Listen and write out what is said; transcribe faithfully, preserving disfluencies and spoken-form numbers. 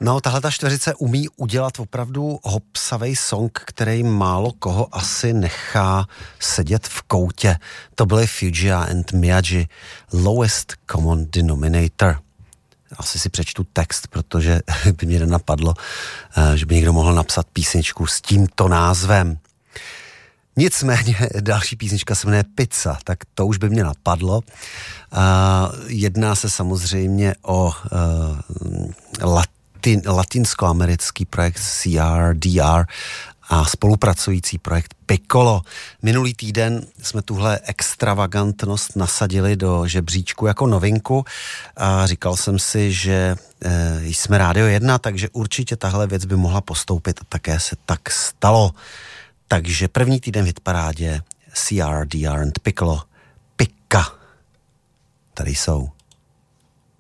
No, tahle ta čtveřice umí udělat opravdu hopsavej song, který málo koho asi nechá sedět v koutě. To byly Fugees and Miyagi, Lowest Common Denominator. Asi si přečtu text, protože by mě nenapadlo, že by někdo mohl napsat písničku s tímto názvem. Nicméně další písnička se jmenuje Pizza, tak to už by mě napadlo. Uh, jedná se samozřejmě o uh, latin, latinskoamerický projekt C R D R a spolupracující projekt Piccolo. Minulý týden jsme tuhle extravagantnost nasadili do žebříčku jako novinku a říkal jsem si, že uh, jsme Rádio jedna, takže určitě tahle věc by mohla postoupit a také se tak stalo. Takže první týden v hitparádě C R D R and Piccolo, Pika. Tady jsou.